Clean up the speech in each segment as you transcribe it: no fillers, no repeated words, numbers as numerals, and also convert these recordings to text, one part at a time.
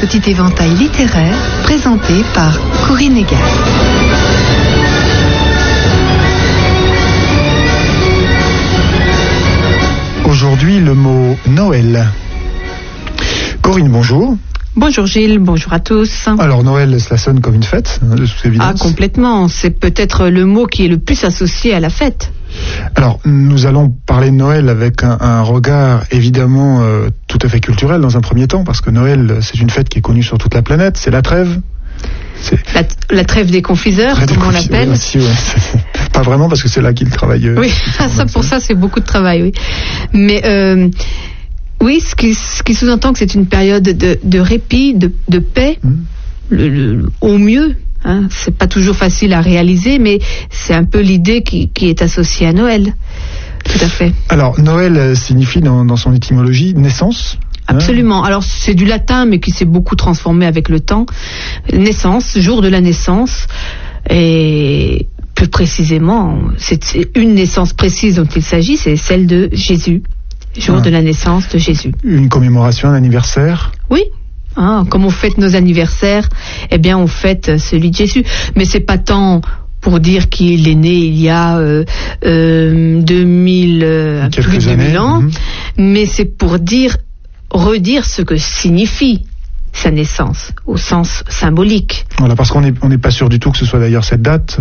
petit éventail littéraire présenté par Corinne Egal. Aujourd'hui, le mot Noël. Corinne, bonjour. Bonjour Gilles, bonjour à tous. Alors Noël, cela sonne comme une fête, de toute évidence. Ah, complètement. C'est peut-être le mot qui est le plus associé à la fête. Alors, nous allons parler de Noël avec un regard évidemment tout à fait culturel dans un premier temps, parce que Noël, c'est une fête qui est connue sur toute la planète, c'est la trêve. La trêve des confiseurs, comme on l'appelle. Oui, aussi, ouais. Pas vraiment, parce que c'est là qu'ils travaillent. Oui, pour ça, c'est beaucoup de travail, oui. Mais oui, ce qui sous-entend que c'est une période de répit, de paix, au mieux. Hein, c'est pas toujours facile à réaliser, mais c'est un peu l'idée qui est associée à Noël. Tout à fait. Alors, Noël signifie dans son étymologie naissance. Absolument. Alors, c'est du latin, mais qui s'est beaucoup transformé avec le temps. Naissance, jour de la naissance. Et plus précisément, c'est une naissance précise dont il s'agit, c'est celle de Jésus. Jour de la naissance de Jésus. Une commémoration, un anniversaire. Oui. Comme on fête nos anniversaires, eh bien on fête celui de Jésus. Mais c'est pas tant pour dire qu'il est né il y a plus de 2000 ans, mais c'est pour redire ce que signifie sa naissance, au sens symbolique. Voilà, parce qu'on n'est pas sûr du tout que ce soit d'ailleurs cette date.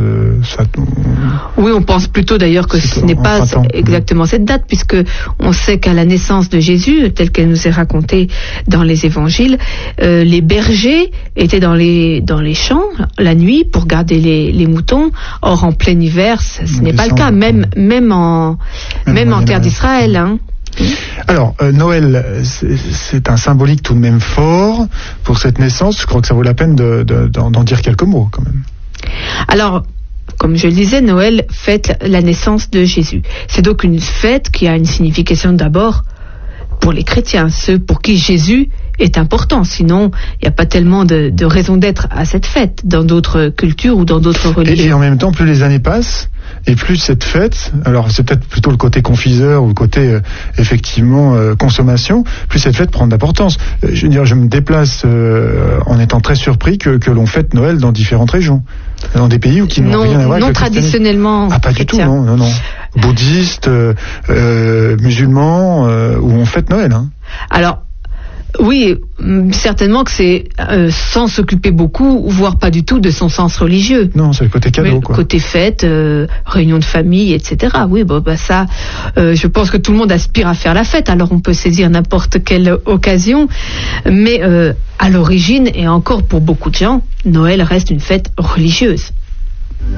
Oui, on pense plutôt d'ailleurs que ce n'est pas exactement cette date, puisque on sait qu'à la naissance de Jésus, telle qu'elle nous est racontée dans les évangiles, les bergers étaient dans les champs la nuit pour garder les moutons. Or, en plein hiver, ce n'est pas le cas, même en terre d'Israël. Hein. Alors, Noël, c'est un symbolique tout de même fort pour cette naissance. Je crois que ça vaut la peine d'en dire quelques mots, quand même. Alors, comme je le disais, Noël fête la naissance de Jésus. C'est donc une fête qui a une signification d'abord pour les chrétiens, ceux pour qui Jésus est important. Sinon, il n'y a pas tellement de raison d'être à cette fête dans d'autres cultures ou dans d'autres religions. Et en même temps, plus les années passent, et plus cette fête, alors c'est peut-être plutôt le côté confiseur ou le côté effectivement consommation, plus cette fête prend d'importance. Je veux dire, je me déplace en étant très surpris que l'on fête Noël dans différentes régions, dans des pays qui n'ont rien à voir avec non traditionnellement. Ah, pas chrétien. Du tout, non. Bouddhistes, musulmans, où on fête Noël. Hein. Alors. Oui, certainement que c'est sans s'occuper beaucoup, voire pas du tout de son sens religieux. Non, c'est le côté cadeau, quoi. Côté fête, réunion de famille, etc. Oui, ça, je pense que tout le monde aspire à faire la fête, alors on peut saisir n'importe quelle occasion. Mais à l'origine, et encore pour beaucoup de gens, Noël reste une fête religieuse.